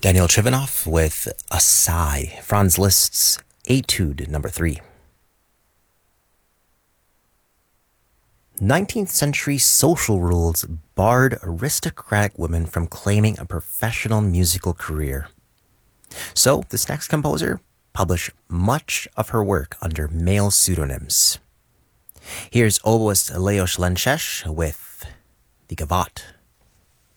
Daniel Trivanov with A Sigh, Franz Liszt's Etude Number 3. 19th century social rules barred aristocratic women from claiming a professional musical career. So, this next composer published much of her work under male pseudonyms. Here's oboist Leos Lenčeš with the Gavotte.